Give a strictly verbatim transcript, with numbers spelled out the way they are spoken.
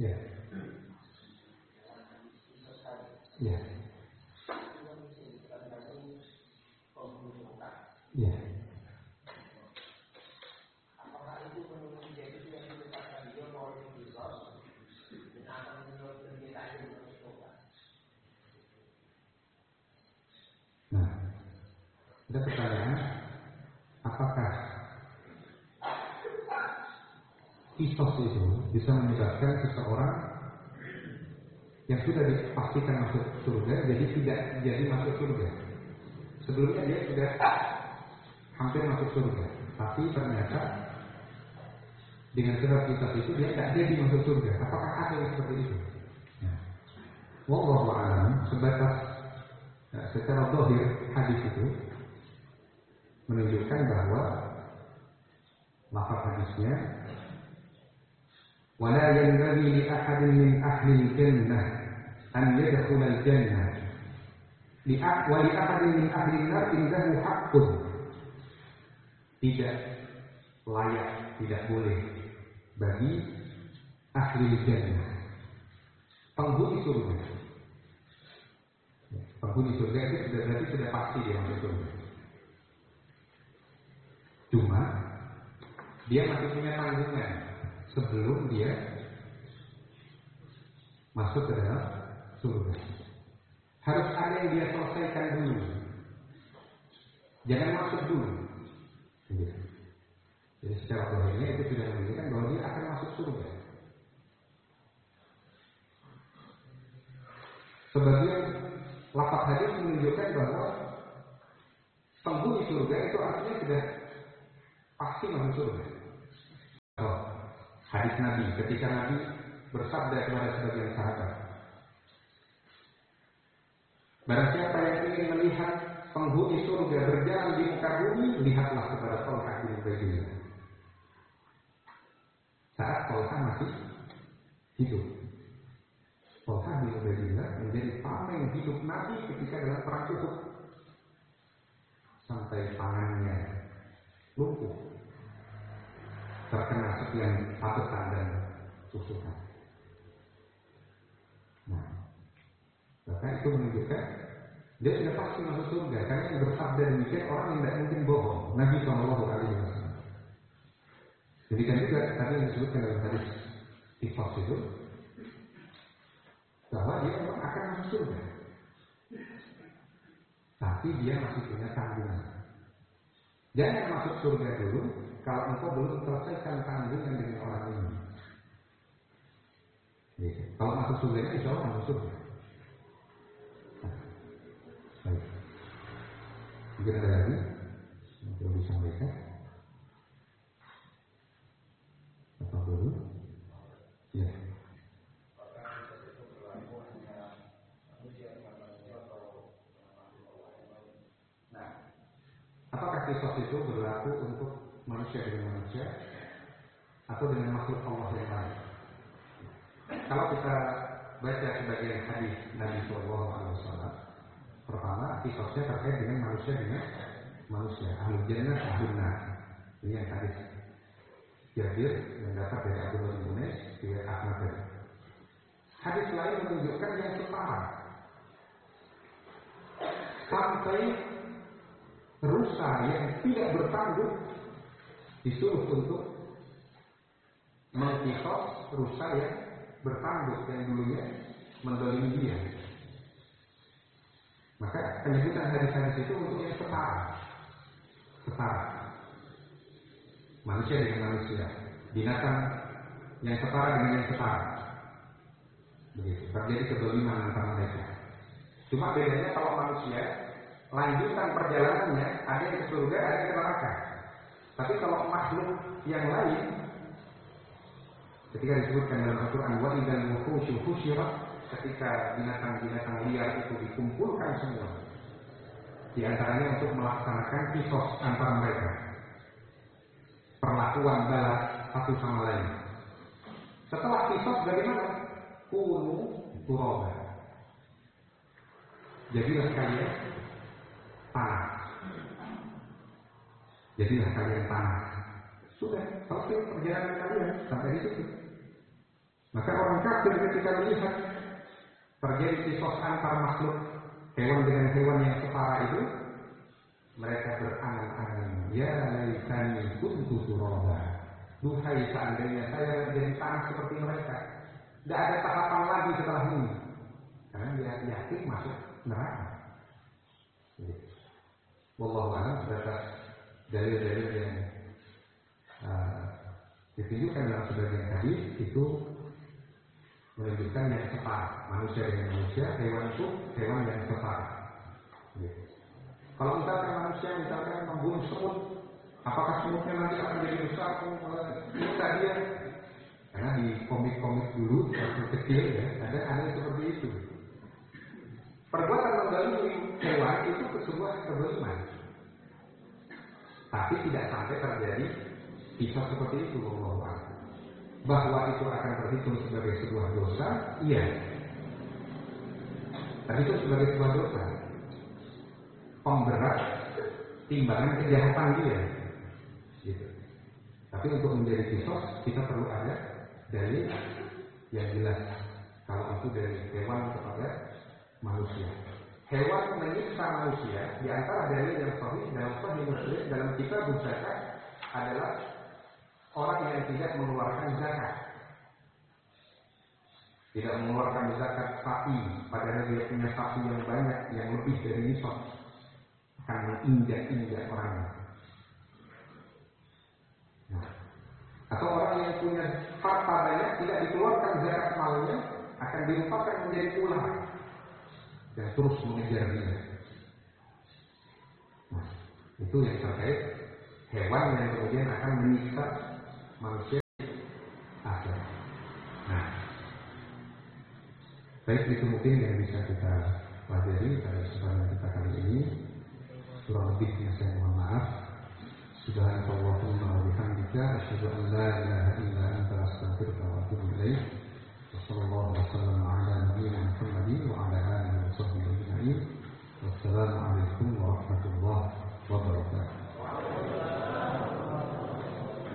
Ya. Ya. Ya. Nah, ada pertanyaan, apakah kisos itu bisa menyebabkan seseorang yang sudah dipastikan masuk surga jadi tidak jadi masuk surga? Sebelumnya dia sudah hampir masuk surga, tapi ternyata dengan sebab kisos itu dia tidak jadi masuk surga. Apakah ada yang seperti itu? Nah, wallahu a'lam, sebatas nah, secara zahir hadis itu menunjukkan bahwa lafaz hadisnya wala yanbaghi li ahadin min ahli al-jannah an yadkhula al-jannah li wa li ahadin min ahli an-nar indahu haqqun. Tidak layak, tidak boleh bagi ahli jannah, penghuni surga. Penghuni surga itu sudah berarti sudah pasti dia masuk surga. Cuma dia masih punya tanggungan sebelum dia masuk ke dalam surga. Harus ada yang dia selesaikan dulu. Jangan masuk dulu. Jadi secara zahirnya itu sudah menunjukkan bahwa dia akan masuk surga. Sebagian lafaz hadis menunjukkan bahwa penghuni surga itu artinya sudah pasti masuk surga. Oh, hadis Nabi ketika Nabi bersabda kepada sebagian sahabat, barang siapa yang ingin melihat penghuni surga berjalan di muka bumi, lihatlah kepada Talha bin Ubaidillah. Saat Talha masih hidup, Talha bin Ubaidillah menjadi tameng hidup Nabi ketika dalam perang Uhud, sampai tangannya lumpuh terkena sekian sabetan dan tusukan. Nah, maka itu menunjukkan dia sudah pasti masuk surga, karena yang bersabda demikian orang yang tidak mungkin bohong. Nabi Shallallahu Alaihi Wasallam. Demikian juga tadi yang disebutkan dalam hadis Tifas itu, bahwa dia memang akan masuk surga, tapi dia masih punya tanggungan. Jangan masuk surga dulu kalau engkau belum selesaikan tanggungan dengan orang ini. Gitu. Kalau masuk surga, insya Allah masuk surga. Baik. Mungkin ada lagi yang perlu disampaikan? Apa dulu? Ya. Nah, apakah kisos itu berlaku untuk manusia dengan manusia atau dengan makhluk Allah yang lain? Kalau kita baca sebagian hadis Nabi Shallallahu Alaihi Wasallam, pertama, kisosnya terkait dengan manusia dengan manusia. Ahlul jannah, ahlun nar. Ini yang hadis Jabir yang dapat dari Abdullah bin Unais dari Ahmad tadi. Hadis lain menunjukkan yang setara. Sampai rusa yang tidak bertanggung disuruh untuk mengkisos rusa yang bertanggung yang dulunya mendolimi dia. Maka penyebutan hadis-hadis itu untuk yang setara, setara manusia dengan manusia, binatang yang setara dengan yang setara. Begitu, terjadi kedoliman antara mereka. Cuma bedanya kalau manusia, lanjutan perjalanannya ada yang ke surga, ada yang ke neraka. Tapi kalau makhluk yang lain, ketika disebutkan dalam Al-Quran, wa idzal wuhusyu husyirat, ketika binatang-binatang liar itu dikumpulkan semua, di antaranya untuk melaksanakan kisos antara mereka, perlakuan balas satu sama lain. Setelah kisos bagaimana? Kunu turaba, jadilah kalian tanah, jadilah kalian tanah. Sudah selesai perjalanan kalian sampai di situ. Maka orang kafir ketika melihat terjadi kisos antar makhluk hewan dengan hewan yang setara itu, mereka berangan-angan, ya laitani kuntu turaba. Duhai seandainya saya jadi tanah seperti mereka. Tidak ada tahapan lagi setelah ini. Karena dia yakin masuk neraka. Wallahu a'lam, sebatas dalil-dalil yang uh, ditunjukkan dalam sebagian hadis itu menunjukkan yang setara, manusia dengan manusia, hewan itu hewan yang setara. Gitu. Kalau misalkan manusia misalkan membunuh semut, apakah semutnya nanti akan jadi besar? Kita dia, karena di komik-komik dulu waktu kecil ya, ada ada seperti itu. Perbuatan menzalimi hewan itu sebuah kezaliman, tapi tidak sampai terjadi kisah seperti itu, Allah. Bahwa itu akan terhitung sebagai sebuah dosa, iya. Terhitung sebagai sebuah dosa. Pemberat timbangan kejahatan dia. Gitu. Tapi untuk menjadi kisos, kita perlu ada dalil yang jelas. Kalau itu dari hewan kepada manusia. Hewan menyiksa manusia, di antara dalil yang sahih dalam Sahih Muslim dalam kitab zakat adalah orang yang tidak mengeluarkan zakat, tidak mengeluarkan zakat sapi, padahal dia punya sapi yang banyak, yang lebih dari nisab, akan menginjak-injak orangnya. Nah, atau orang yang punya harta banyak, tidak dikeluarkan zakat malnya, akan dirupakan menjadi ular dan terus mengejar dia. Nah, itu yang terkait hewan yang kemudian akan menyiksa manusia akhir. Nah, baik, itu mungkin yang bisa kita pelajari pada kesempatan kita kali ini. Kurang lebihnya saya mohon maaf. Subhanallahumma wa bihamdika asyhadu an la ilaha illa anta astaghfiruka wa atubu ilaik. Wassallallahu wasallam ala nabiyyina Muhammadin wa ala alihi wa sahbihi ajma'in. Wassalamu alaikum warahmatullahi wabarakatuh.